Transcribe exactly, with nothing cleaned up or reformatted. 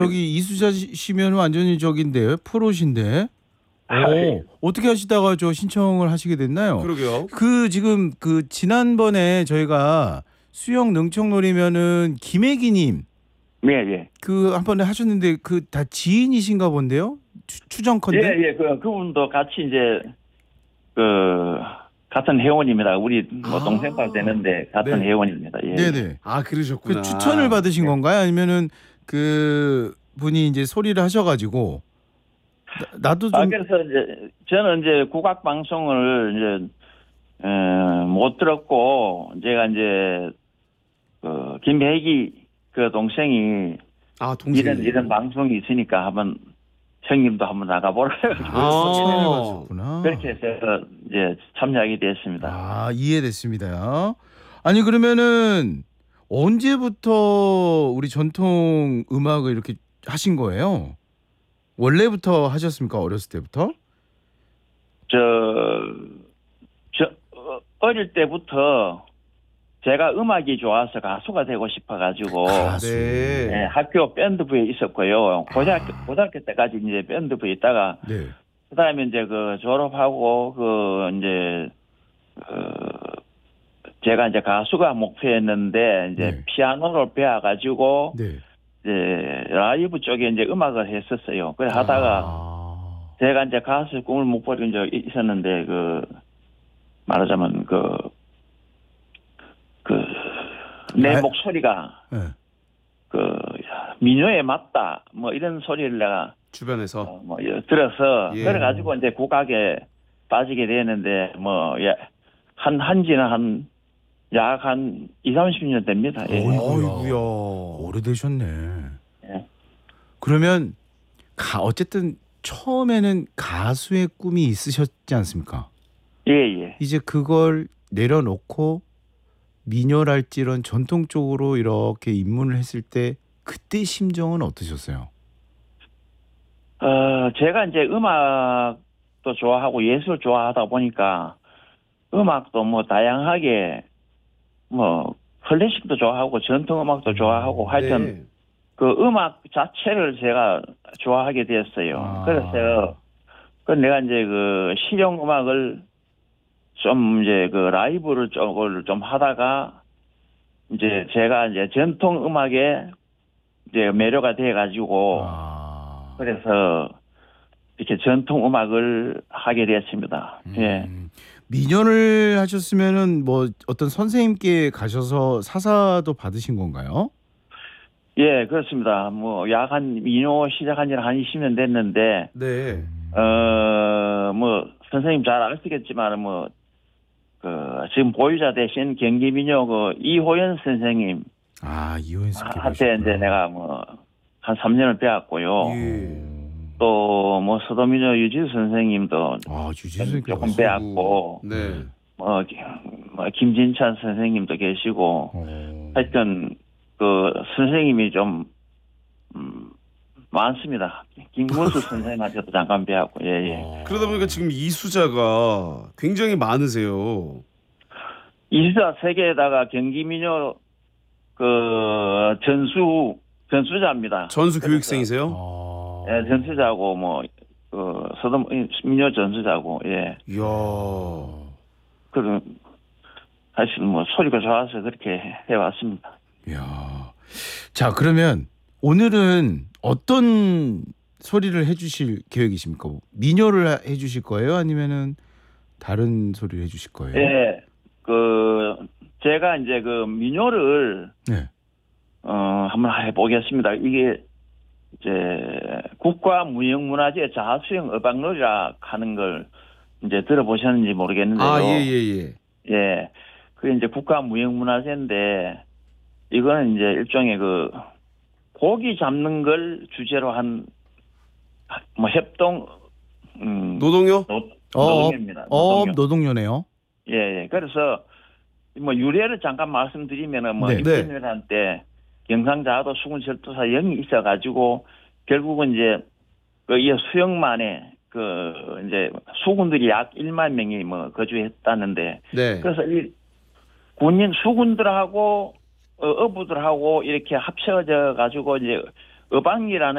저기 이수자 씨면 완전히 저긴데요, 프로신데. 아, 오, 예. 어떻게 하시다가 저 신청을 하시게 됐나요? 그러게요. 그 지금 그 지난번에 저희가 수영 능청놀이면은 김혜기님 예, 예. 그 한 번에 하셨는데 그 다 지인이신가 본데요? 추, 추정컨대. 예, 예. 그, 그분도 같이 이제, 그, 같은 회원입니다. 우리 뭐 아. 동생과 되는데 같은 네. 회원입니다. 예. 네네. 아, 그러셨구나. 그 추천을 받으신 네. 건가요? 아니면은 그 분이 이제 소리를 하셔가지고 나, 나도 좀 아, 그래서 이제 저는 이제 국악 방송을 이제, 어, 못 들었고, 제가 이제, 그, 김혜기 그 동생이 아, 동생. 이런, 이런 방송이 있으니까 한번 형님도 한번 나가보라 해가지고 아. 그렇구나. 그렇게 해서 이제 참여하게 됐습니다. 아, 이해됐습니다. 아니 그러면은 언제부터 우리 전통 음악을 이렇게 하신 거예요? 원래부터 하셨습니까? 어렸을 때부터? 저, 저, 어, 어릴 때부터 제가 음악이 좋아서 가수가 되고 싶어가지고, 가수. 네. 예, 학교 밴드부에 있었고요. 고등학교, 고등학교 때까지 이제 밴드부에 있다가, 네. 그 다음에 이제 그 졸업하고, 그, 이제, 그, 제가 이제 가수가 목표였는데, 이제 네. 피아노를 배워가지고, 네. 이제 라이브 쪽에 이제 음악을 했었어요. 그래 하다가, 아. 제가 이제 가수 꿈을 못 버린 적이 있었는데, 그, 말하자면, 그, 그, 내 아, 목소리가, 네. 그, 민요에 맞다, 뭐 이런 소리를 내가, 주변에서. 어, 뭐, 들어서, 예. 그래가지고 이제 국악에 빠지게 되는데, 뭐, 예, 한, 한지는 한, 약 한 이삼십 년 됩니다. 예. 어이구야. 어이구야. 오래되셨네. 예. 그러면 가 어쨌든 처음에는 가수의 꿈이 있으셨지 않습니까? 예, 예. 이제 그걸 내려놓고 민요랄지런 전통 쪽으로 이렇게 입문을 했을 때 그때 심정은 어떠셨어요? 어, 제가 이제 음악도 좋아하고 예술 좋아하다 보니까 음악도 뭐 다양하게 뭐 클래식도 좋아하고 전통 음악도 좋아하고 하여튼 네. 그 음악 자체를 제가 좋아하게 되었어요. 아. 그래서 그 내가 이제 그 실용 음악을 좀 이제 그 라이브를 쪽을 좀 하다가 이제 제가 이제 전통 음악에 이제 매료가 돼 가지고 아. 그래서 이렇게 전통 음악을 하게 되었습니다. 예. 음, 민요를 하셨으면은 뭐 어떤 선생님께 가셔서 사사도 받으신 건가요? 예, 그렇습니다. 뭐 약 한 민요 시작한 지는 한 이십 년 됐는데 네. 어 뭐 선생님 잘 아시겠지만 뭐 그 지금 보유자 대신 경기민요 그 이호연 선생님 아, 이호연 스키 한테 이제 내가 뭐 한 삼 년을 배웠고요. 예. 또 뭐 서도민요 유지수 선생님도 아, 유지수 조금 배웠고 네. 뭐, 뭐 김진찬 선생님도 계시고 어. 하여튼 그 선생님이 좀 음, 많습니다. 김문수 선생님한테도 잠깐 배웠고 예예. 어. 그러다 보니까 지금 이수자가 굉장히 많으세요. 이수자 세계에다가 경기민요 그 전수 전수자입니다. 전수 그래서, 교육생이세요? 아. 예, 전수자고 뭐 그 서도 민요 전수자고 예. 이야. 그런 사실 뭐 소리가 좋아서 그렇게 해왔습니다. 이야. 자, 그러면 오늘은 어떤 소리를 해주실 계획이십니까? 민요를 하- 해주실 거예요? 아니면은 다른 소리를 해주실 거예요? 예, 그 제가 이제 그 민요를 네. 어 한번 해보겠습니다. 이게 이제 국가무형문화재 자수형 어방놀이라 하는 걸 이제 들어보셨는지 모르겠는데요. 아, 예, 예, 예. 예, 그게 이제 국가무형문화재인데 이거는 이제 일종의 그 고기 잡는 걸 주제로 한 뭐 협동 음, 노동요? 노, 어, 노동요입니다. 어, 노동요. 노동요네요. 예, 예. 그래서 뭐 유래를 잠깐 말씀드리면은 뭐 네. 육천년한때 경상자도 수군철도사 영이 있어가지고 결국은 이제 그 이 수영만에 그 이제 수군들이 약 일만 명이 뭐 거주했다는데 네. 그래서 이 군인 수군들하고 어, 어부들하고 이렇게 합쳐져 가지고 이제 어방이라는